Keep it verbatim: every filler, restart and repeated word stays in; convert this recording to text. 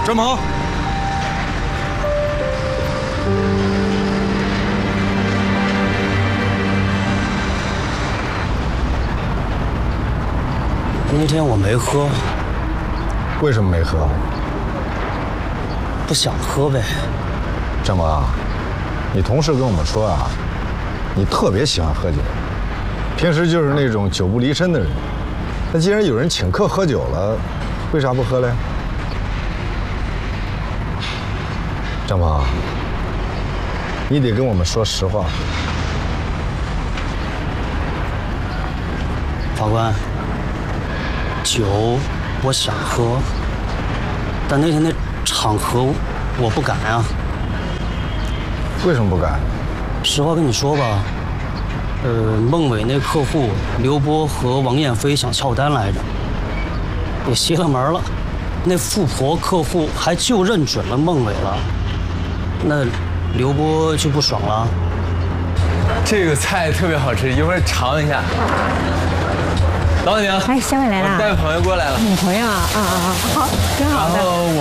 站好。 那天我没喝。 为什么没喝？ 不想喝呗。 张萌，你同事跟我们说啊，你特别喜欢喝酒，平时就是那种酒不离身的人。那既然有人请客喝酒了，为啥不喝嘞？张萌，你得跟我们说实话。 法官，酒我想喝，但那天那场合我不敢啊。 为什么不敢？ 实话跟你说吧，呃，孟伟那客户刘波和王艳飞想翘单来着，也邪了门了。那富婆客户还就认准了孟伟了，那刘波就不爽了。 这个菜特别好吃，一会儿尝一下。老板娘， 哎，小伟来了， 我带朋友过来了。 女朋友啊，啊啊啊，好，挺好的。 然后我。